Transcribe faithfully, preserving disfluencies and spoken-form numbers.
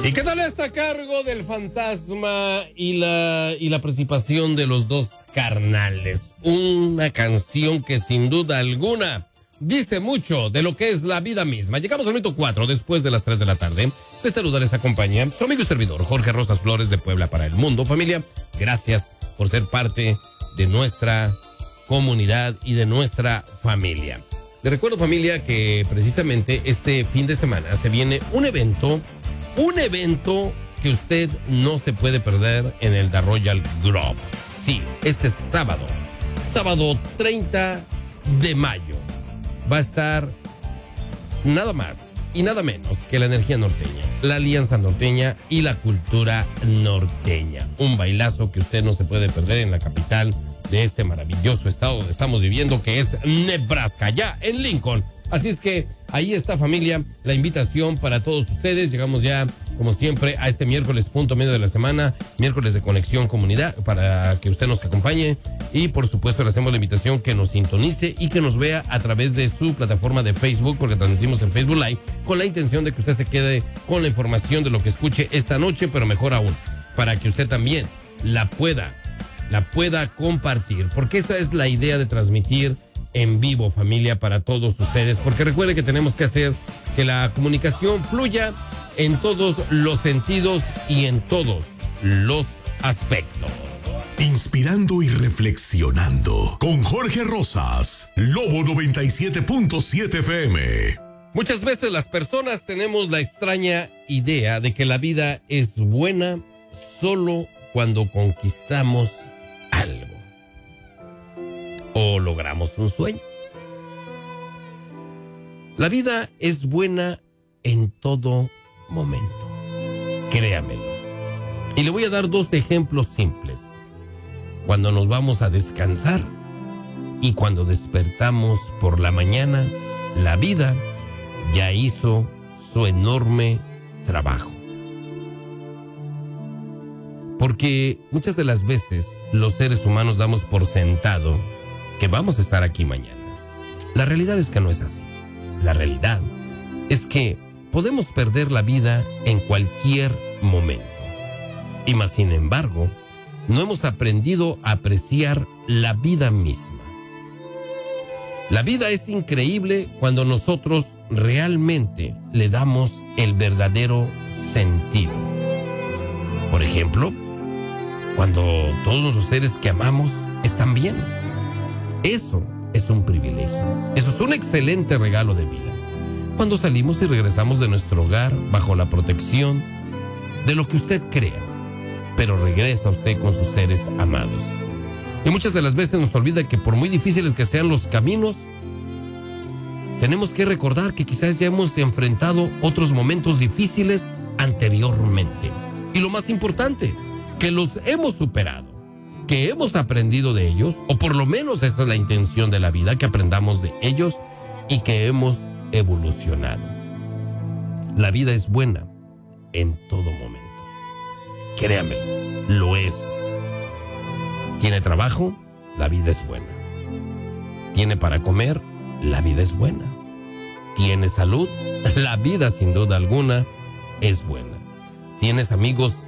¿Y qué tal está a cargo del fantasma y la, y la participación de los dos carnales? Una canción que sin duda alguna dice mucho de lo que es la vida misma. Llegamos al minuto cuatro después de las tres de la tarde. De saludar les acompaña su amigo y servidor Jorge Rosas Flores de Puebla para el Mundo. Familia, gracias por ser parte de nuestra comunidad y de nuestra familia. Les recuerdo, familia, que precisamente este fin de semana se viene un evento, un evento que usted no se puede perder en el The Royal Grove. Sí, este sábado, sábado treinta de mayo, va a estar nada más y nada menos que la energía norteña, la alianza norteña y la cultura norteña. Un bailazo que usted no se puede perder en la capital de este maravilloso estado donde estamos viviendo, que es Nebraska, ya en Lincoln. Así es que ahí está, familia, la invitación para todos ustedes. Llegamos ya, como siempre, a este miércoles punto medio de la semana, miércoles de Conexión Comunidad, para que usted nos acompañe. Y por supuesto le hacemos la invitación que nos sintonice y que nos vea a través de su plataforma de Facebook, porque transmitimos en Facebook Live, con la intención de que usted se quede con la información de lo que escuche esta noche, pero mejor aún, para que usted también la pueda, la pueda compartir, porque esa es la idea de transmitir en vivo, familia, para todos ustedes, porque recuerde que tenemos que hacer que la comunicación fluya en todos los sentidos y en todos los aspectos. Inspirando y reflexionando con Jorge Rosas, Lobo noventa y siete punto siete F M. Muchas veces las personas tenemos la extraña idea de que la vida es buena solo cuando conquistamos algo o logramos un sueño. La vida es buena en todo momento, créamelo. Y le voy a dar dos ejemplos simples. Cuando nos vamos a descansar y cuando despertamos por la mañana, la vida ya hizo su enorme trabajo. Porque muchas de las veces los seres humanos damos por sentado que vamos a estar aquí mañana. La realidad es que no es así. La realidad es que podemos perder la vida en cualquier momento. Y más sin embargo, no hemos aprendido a apreciar la vida misma. La vida es increíble cuando nosotros realmente le damos el verdadero sentido. Por ejemplo, cuando todos los seres que amamos están bien. Eso es un privilegio. Eso es un excelente regalo de vida. Cuando salimos y regresamos de nuestro hogar bajo la protección de lo que usted crea, pero regresa usted con sus seres amados. Y muchas de las veces nos olvida que por muy difíciles que sean los caminos, tenemos que recordar que quizás ya hemos enfrentado otros momentos difíciles anteriormente. Y lo más importante, que los hemos superado, que hemos aprendido de ellos, o por lo menos esa es la intención de la vida, que aprendamos de ellos y que hemos evolucionado. La vida es buena en todo momento. Créame, lo es. ¿Tiene trabajo? La vida es buena. ¿Tiene para comer? La vida es buena. ¿Tiene salud? La vida sin duda alguna es buena. ¿Tienes amigos